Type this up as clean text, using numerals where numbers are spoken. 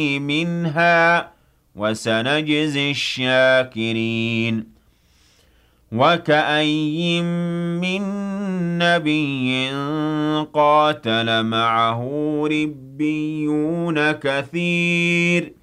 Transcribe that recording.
منها وسنجزي الشاكرين وكأي من نبي قاتل معه ربيون كثير